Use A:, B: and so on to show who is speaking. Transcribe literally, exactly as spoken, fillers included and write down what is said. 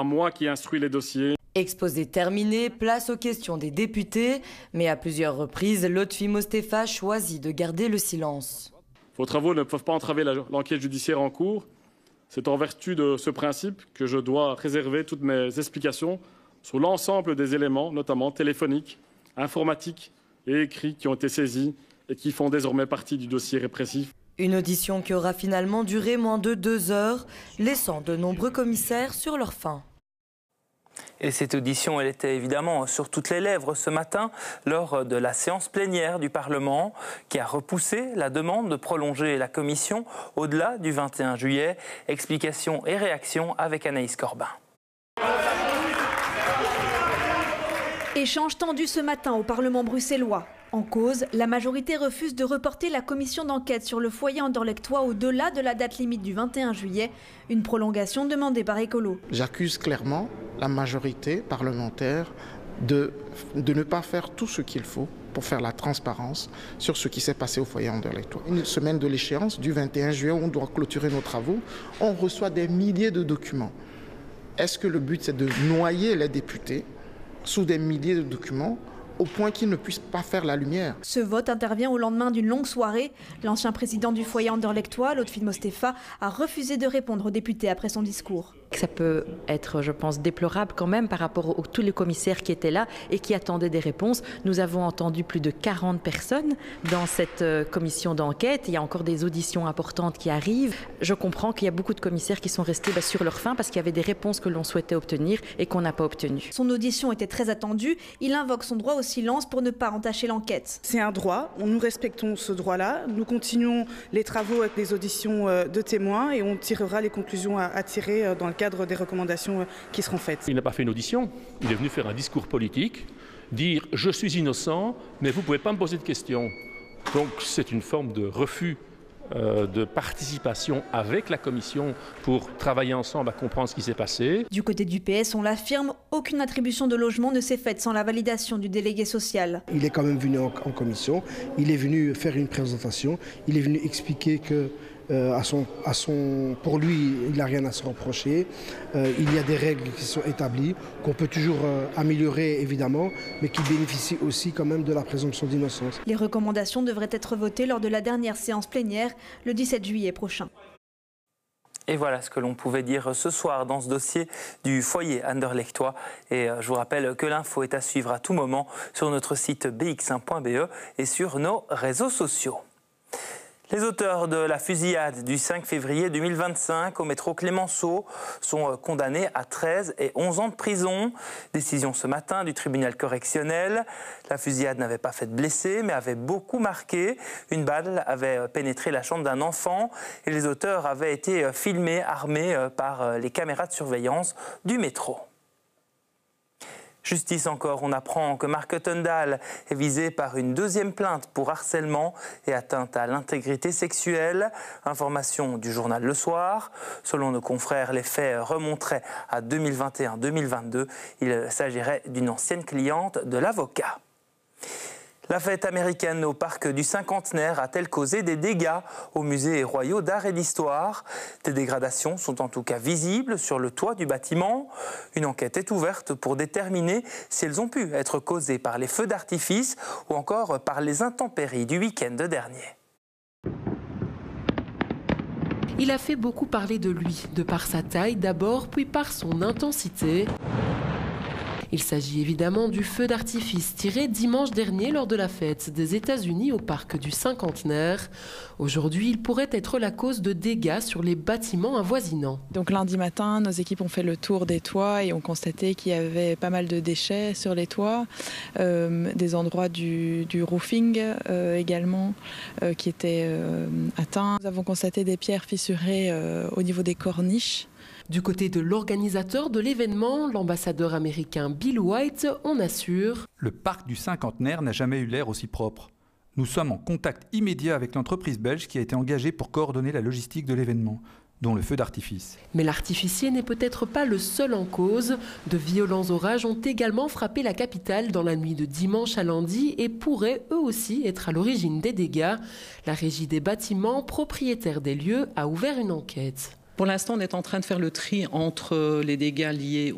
A: moi qui instruis les dossiers.
B: Exposé terminé, place aux questions des députés. Mais à plusieurs reprises, Lotfi Mostefa choisit de garder le silence.
A: Vos travaux ne peuvent pas entraver l'enquête judiciaire en cours. C'est en vertu de ce principe que je dois réserver toutes mes explications sur l'ensemble des éléments, notamment téléphoniques, informatiques et écrits, qui ont été saisis et qui font désormais partie du dossier répressif.
B: Une audition qui aura finalement duré moins de deux heures, laissant de nombreux commissaires sur leur faim.
C: Et cette audition, elle était évidemment sur toutes les lèvres ce matin lors de la séance plénière du Parlement qui a repoussé la demande de prolonger la commission au-delà du vingt et un juillet. Explications et réactions avec Anaïs Corbin.
D: Échange tendu ce matin au Parlement bruxellois. En cause, la majorité refuse de reporter la commission d'enquête sur le foyer anderlechtois au-delà de la date limite du vingt et un juillet, une prolongation demandée par Écolo.
E: J'accuse clairement la majorité parlementaire de, de ne pas faire tout ce qu'il faut pour faire la transparence sur ce qui s'est passé au foyer anderlechtois. Une semaine de l'échéance du vingt et un juillet, où on doit clôturer nos travaux, on reçoit des milliers de documents. Est-ce que le but c'est de noyer les députés sous des milliers de documents au point qu'ils ne puissent pas faire la lumière?
D: Ce vote intervient au lendemain d'une longue soirée. L'ancien président du foyer anderlechtois, Lotfi Mostefa, a refusé de répondre aux députés après son discours.
F: Ça peut être, je pense, déplorable quand même par rapport à tous les commissaires qui étaient là et qui attendaient des réponses. Nous avons entendu plus de quarante personnes dans cette commission d'enquête. Il y a encore des auditions importantes qui arrivent. Je comprends qu'il y a beaucoup de commissaires qui sont restés bah, sur leur faim parce qu'il y avait des réponses que l'on souhaitait obtenir et qu'on n'a pas obtenues.
D: Son audition était très attendue. Il invoque son droit au silence pour ne pas entacher l'enquête.
G: C'est un droit. Nous respectons ce droit-là. Nous continuons les travaux avec les auditions de témoins et on tirera les conclusions à tirer dans le cadre des recommandations qui seront faites.
H: Il n'a pas fait une audition, il est venu faire un discours politique, dire « je suis innocent, mais vous ne pouvez pas me poser de questions ». Donc c'est une forme de refus euh, de participation avec la Commission pour travailler ensemble à comprendre ce qui s'est passé.
D: Du côté du P S, on l'affirme, aucune attribution de logement ne s'est faite sans la validation du délégué social.
I: Il est quand même venu en, en commission, il est venu faire une présentation, il est venu expliquer que Euh, à son, à son, pour lui, il n'a rien à se reprocher. Euh, il y a des règles qui sont établies, qu'on peut toujours euh, améliorer évidemment, mais qui bénéficient aussi quand même de la présomption d'innocence.
D: Les recommandations devraient être votées lors de la dernière séance plénière, le dix-sept juillet prochain.
C: Et voilà ce que l'on pouvait dire ce soir dans ce dossier du foyer anderlechtois. Et je vous rappelle que l'info est à suivre à tout moment sur notre site b x un point b e et sur nos réseaux sociaux. Les auteurs de la fusillade du cinq février deux mille vingt-cinq au métro Clémenceau sont condamnés à treize et onze ans de prison. Décision ce matin du tribunal correctionnel. La fusillade n'avait pas fait de blessés, mais avait beaucoup marqué. Une balle avait pénétré la chambre d'un enfant et les auteurs avaient été filmés, armés par les caméras de surveillance du métro. Justice encore, on apprend que Marc Tundal est visé par une deuxième plainte pour harcèlement et atteinte à l'intégrité sexuelle. Information du journal Le Soir. Selon nos confrères, les faits remonteraient à deux mille vingt et un deux mille vingt-deux. Il s'agirait d'une ancienne cliente de l'avocat. La fête américaine au parc du Cinquantenaire a-t-elle causé des dégâts aux musées royaux d'art et d'histoire? Des dégradations sont en tout cas visibles sur le toit du bâtiment. Une enquête est ouverte pour déterminer si elles ont pu être causées par les feux d'artifice ou encore par les intempéries du week-end dernier.
J: Il a fait beaucoup parler de lui, de par sa taille d'abord, puis par son intensité. Il s'agit évidemment du feu d'artifice tiré dimanche dernier lors de la fête des États-Unis au parc du Cinquantenaire. Aujourd'hui, il pourrait être la cause de dégâts sur les bâtiments avoisinants.
K: Donc lundi matin, nos équipes ont fait le tour des toits et ont constaté qu'il y avait pas mal de déchets sur les toits, euh, des endroits du, du roofing euh, également euh, qui étaient euh, atteints. Nous avons constaté des pierres fissurées euh, au niveau des corniches.
J: Du côté de l'organisateur de l'événement, l'ambassadeur américain Bill White en assure.
L: Le parc du Cinquantenaire n'a jamais eu l'air aussi propre. Nous sommes en contact immédiat avec l'entreprise belge qui a été engagée pour coordonner la logistique de l'événement, dont le feu d'artifice.
J: Mais l'artificier n'est peut-être pas le seul en cause. De violents orages ont également frappé la capitale dans la nuit de dimanche à lundi et pourraient eux aussi être à l'origine des dégâts. La régie des bâtiments, propriétaire des lieux, a ouvert une enquête.
M: Pour l'instant, on est en train de faire le tri entre les dégâts liés